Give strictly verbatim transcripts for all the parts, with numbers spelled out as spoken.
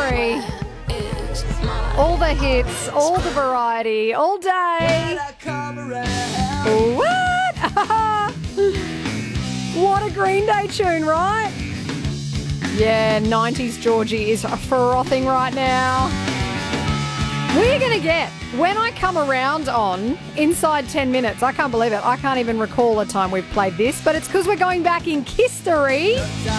three. All the hits, all the variety, all day. What? What a Green Day tune, right? Yeah, nineties Georgie is frothing right now. We're going to get, when I come around on Inside ten minutes, I can't believe it. I can't even recall a time we've played this, but it's because we're going back in history.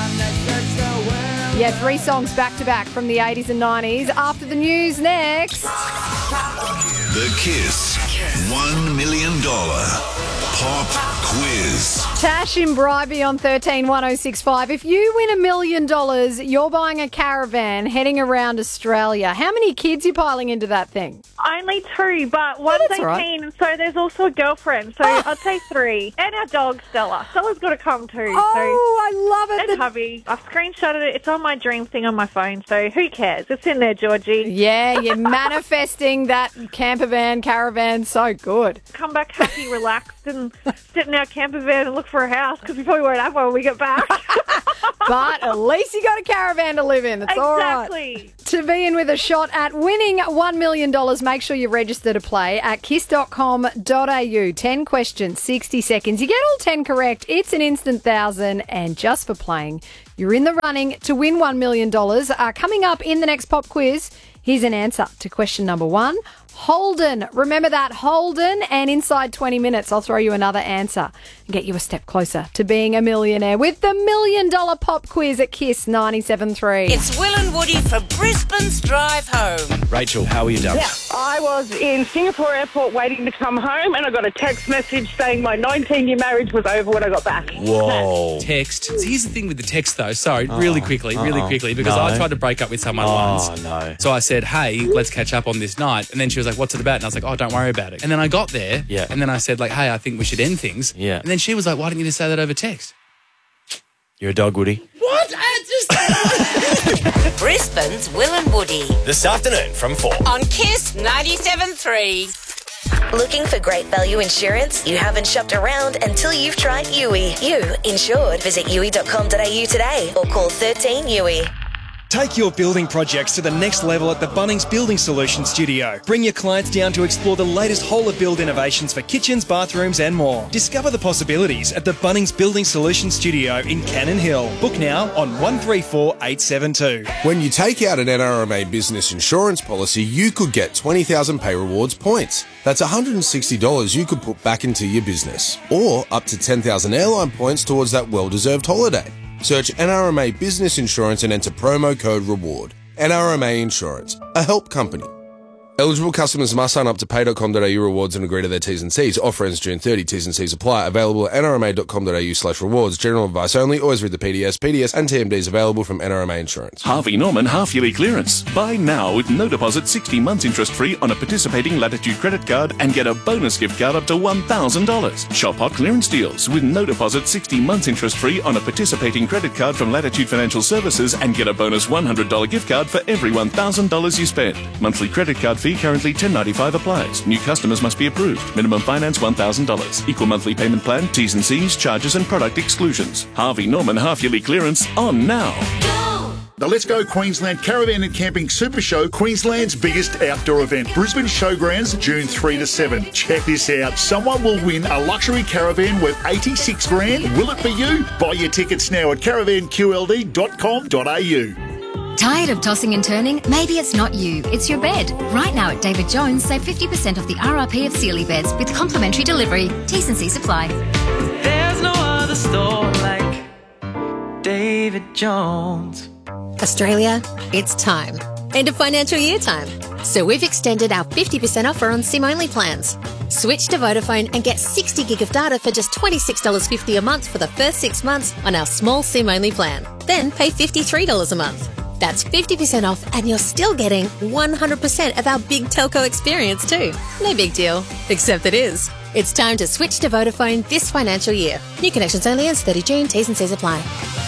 Yeah, three songs back to back from the eighties and nineties. After the news next. The Kiss one million dollars Pop Quiz. Tash in Bribey on thirteen one oh six five. If you win a million dollars, you're buying a caravan heading around Australia. How many kids are you piling into that thing? Only two, but one's that's eighteen, right. and so there's also a girlfriend, so Oh. I'd say three. And our dog, Stella. Stella's got to come too. Oh, I love so. it. And The- hubby. I've screenshotted it. It's on my dream thing on my phone, so who cares? It's in there, Georgie. Yeah, you're manifesting that camper van, caravan. So good. Come back happy, relaxed, and sit in our camper van and look for a house, because we probably won't have one when we get back. But at least you got a caravan to live in. It's all right. Exactly. To be in with a shot at winning one million dollars, make sure you register to play at kiss dot com dot a u. ten questions, sixty seconds. You get all ten correct, it's an instant thousand. And just for playing, you're in the running to win one million dollars. Uh, coming up in the next pop quiz, here's an answer to question number one. Holden. Remember that, Holden. And inside twenty minutes, I'll throw you another answer and get you a step closer to being a millionaire with the million dollar pop quiz at Kiss ninety-seven point three. It's Will and Woody for Brisbane's Drive Home. Rachel, how are you done? Yeah, I was in Singapore airport waiting to come home, and I got a text message saying my nineteen-year marriage was over when I got back. Whoa. Text. So here's the thing with the text, though. Sorry, really quickly, really uh-oh. quickly, because No. I tried to break up with someone Oh, once. no. So I said, hey, let's catch up on this night. And then she was like, what's it about? And I was like, oh, don't worry about it. And then I got there. Yeah. And then I said, like, hey, I think we should end things. Yeah. And then she was like, why didn't you just say that over text? You're a dog, Woody. What? I just... Brisbane's Will and Woody This afternoon from four. on Kiss ninety-seven point three. Looking for great value insurance? You haven't shopped around until you've tried U I. You insured. Visit U I dot com dot a u today or call thirteen U I. Take your building projects to the next level at the Bunnings Building Solutions Studio. Bring your clients down to explore the latest whole-of-build innovations for kitchens, bathrooms and more. Discover the possibilities at the Bunnings Building Solutions Studio in Cannon Hill. Book now on one three four eight seven two. When you take out an N R M A business insurance policy, you could get twenty thousand Pay Rewards points. That's one hundred sixty dollars you could put back into your business. Or up to ten thousand airline points towards that well-deserved holiday. Search N R M A Business Insurance and enter promo code REWARD. N R M A Insurance, a help company. Eligible customers must sign up to pay dot com dot a u rewards and agree to their T's and C's. Offer ends June thirtieth. T's and C's apply. Available at N R M A dot com dot a u slash rewards. General advice only. Always read the P D S. P D S and T M Ds available from N R M A Insurance. Harvey Norman half-yearly clearance. Buy now with no deposit, sixty months interest-free on a participating Latitude credit card and get a bonus gift card up to one thousand dollars. Shop hot clearance deals with no deposit, sixty months interest-free on a participating credit card from Latitude Financial Services and get a bonus one hundred dollars gift card for every one thousand dollars you spend. Monthly credit card fee currently ten dollars and ninety-five cents applies. New customers must be approved. Minimum finance one thousand dollars. Equal monthly payment plan, T's and C's, charges and product exclusions. Harvey Norman half-yearly clearance on now. The Let's Go Queensland Caravan and Camping Super Show, Queensland's biggest outdoor event. Brisbane Showgrounds, June third to seventh. Check this out. Someone will win a luxury caravan worth eighty-six grand. Will it be you? Buy your tickets now at caravan q l d dot com dot a u. Tired of tossing and turning? Maybe it's not you, it's your bed. Right now at David Jones, save fifty percent off the R R P of Sealy beds with complimentary delivery. T's and C's apply. There's no other store like David Jones. Australia, it's time. End of financial year time. So we've extended our fifty percent offer on SIM-only plans. Switch to Vodafone and get sixty gig of data for just twenty-six dollars fifty a month for the first six months on our small SIM-only plan. Then pay fifty-three dollars a month. That's fifty percent off and you're still getting one hundred percent of our big telco experience too. No big deal, except it is. It's time to switch to Vodafone this financial year. New connections only ends thirtieth of June. T's and C's apply.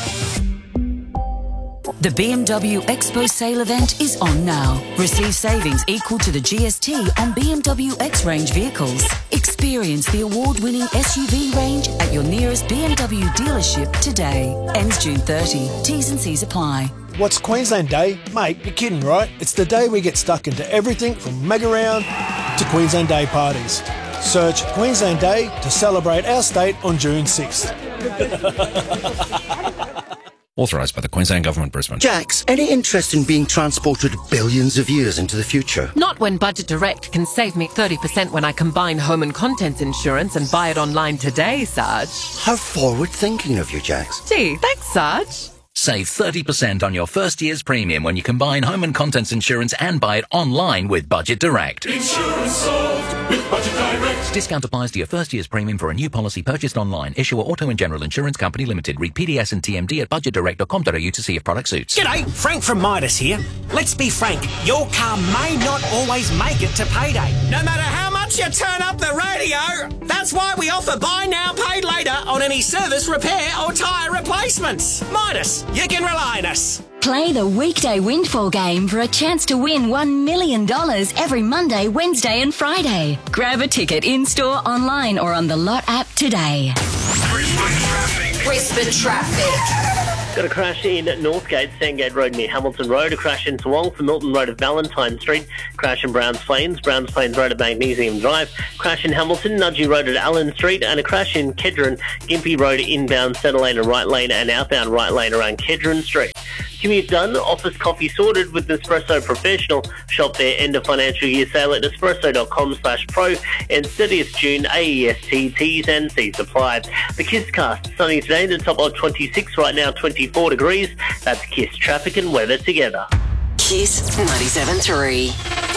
The B M W Expo sale event is on now. Receive savings equal to the G S T on B M W X-Range vehicles. Experience the award-winning S U V range at your nearest B M W dealership today. Ends June thirtieth. T's and C's apply. What's Queensland Day? Mate, you're kidding, right? It's the day we get stuck into everything from mega round to Queensland Day parties. Search Queensland Day to celebrate our state on June sixth. Authorised by the Queensland Government, Brisbane. Jax, any interest in being transported billions of years into the future? Not when Budget Direct can save me thirty percent when I combine home and contents insurance and buy it online today, Sarge. How forward-thinking of you, Jax. Gee, thanks, Sarge. Save thirty percent on your first year's premium when you combine home and contents insurance and buy it online with Budget Direct. Insurance solved with Budget Direct. Discount applies to your first year's premium for a new policy purchased online. Issuer Auto and General Insurance Company Limited. Read P D S and T M D at budget direct dot com dot a u to see if product suits. G'day, Frank from Midas here. Let's be frank, your car may not always make it to payday. No matter how much you turn up the radio, that's why we offer buy now, pay later on any service, repair or tyre replacements. Midas, you can rely on us. Play the weekday windfall game for a chance to win one million dollars every Monday, Wednesday and Friday. Grab a ticket in-store, online or on the Lot app today. Brisbane traffic. Got a crash in Northgate, Sandgate Road near Hamilton Road, a crash in Toowong for Milton Road at Valentine Street, crash in Browns Plains, Browns Plains Road at Magnesium Drive, crash in Hamilton, Nudgee Road at Allen Street, and a crash in Kedron, Gympie Road inbound centre lane and right lane and outbound right lane around Kedron Street. Commute done, office coffee sorted with Nespresso Professional. Shop their end of financial year sale at nespresso dot com slash pro and thirtieth June A E S T T's and C's apply. The Kiss Cast, sunny today, the top of twenty-six, right now twenty-four degrees. That's Kiss traffic and weather together. Kiss ninety-seven point three.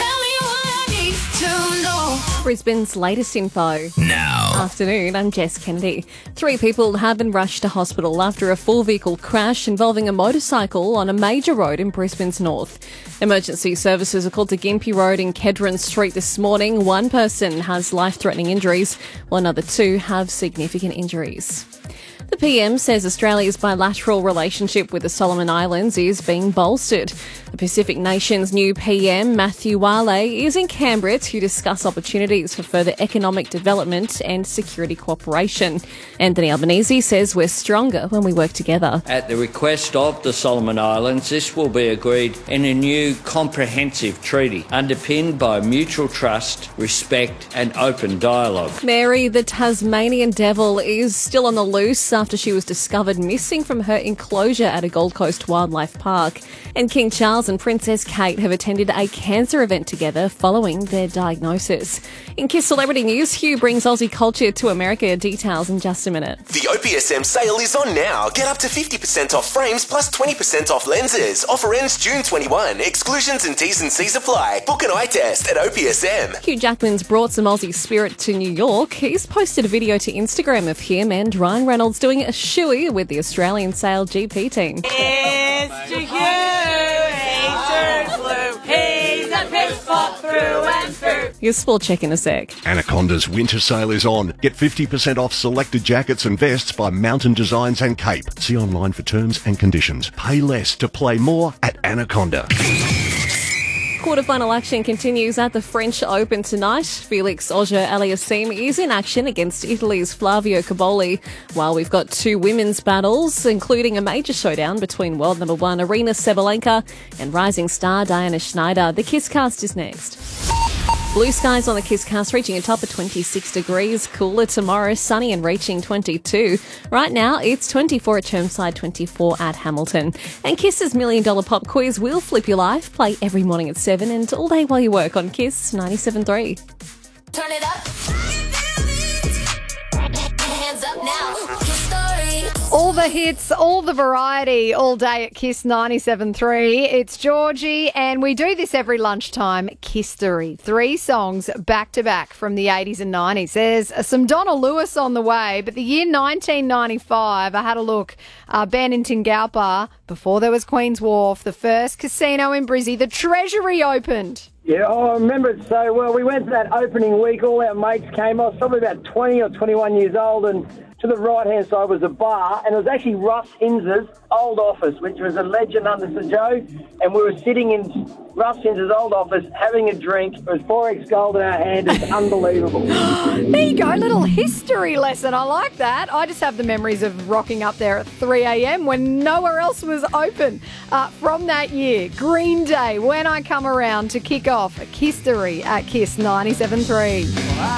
Brisbane's latest info. Now. Afternoon, I'm Jess Kennedy. Three people have been rushed to hospital after a four-vehicle crash involving a motorcycle on a major road in Brisbane's north. Emergency services are called to Gympie Road and Kedron Street this morning. One person has life-threatening injuries, while another two have significant injuries. The P M says Australia's bilateral relationship with the Solomon Islands is being bolstered. The Pacific nation's new P M, Matthew Wale, is in Canberra to discuss opportunities for further economic development and security cooperation. Anthony Albanese says we're stronger when we work together. At the request of the Solomon Islands, this will be agreed in a new comprehensive treaty underpinned by mutual trust, respect and open dialogue. Mary, the Tasmanian devil, is still on the loose after she was discovered missing from her enclosure at a Gold Coast wildlife park. And King Charles and Princess Kate have attended a cancer event together following their diagnosis. In Kiss Celebrity News, Hugh brings Aussie culture to America. Details in just a minute. The O P S M sale is on now. Get up to fifty percent off frames plus twenty percent off lenses. Offer ends June twenty-first. Exclusions and T's and C's apply. Book an eye test at O P S M. Hugh Jackman's brought some Aussie spirit to New York. He's posted a video to Instagram of him and Ryan Reynolds doing a shoey with the Australian Sail G P team. It's to Hugh, he turns blue, he's a piss pot through and through. Your sport check in a sec. Anaconda's winter sale is on. Get fifty percent off selected jackets and vests by Mountain Designs and Cape. See online for terms and conditions. Pay less to play more at Anaconda. Quarterfinal action continues at the French Open tonight. Felix Auger-Aliassime is in action against Italy's Flavio Cobolli, while we've got two women's battles, including a major showdown between world number one Arina Sabalenka and rising star Diana Schneider. The Kisscast is next. Blue skies on the Kisscast, reaching a top of twenty-six degrees. Cooler tomorrow, sunny and reaching twenty-two. Right now, it's twenty-four at Chermside, twenty-four at Hamilton. And Kiss's Million Dollar Pop Quiz will flip your life. Play every morning at seven and all day while you work on Kiss ninety-seven point three. Turn it up. Hands up now. Kiss Story. All the hits, all the variety, all day at Kiss ninety-seven point three. It's Georgie, and we do this every lunchtime. Kisstory. Three songs back to back from the eighties and nineties. There's some Donna Lewis on the way, but the year nineteen ninety-five, I had a look. Uh, Ben in Tingalpa, before there was Queen's Wharf, the first casino in Brizzy, the Treasury opened. Yeah, I remember it so well. We went to that opening week. All our mates came. I was probably about twenty or twenty-one years old, and To the right-hand side was a bar, and it was actually Russ Hinz's old office, which was a legend under Sir Joe, and we were sitting in Russ Hinz's old office having a drink. It was four X gold in our hand. It's unbelievable. There you go, little history lesson. I like that. I just have the memories of rocking up there at three a.m. when nowhere else was open. Uh, from that year, Green Day, When I Come Around, to kick off History at Kiss ninety-seven point three.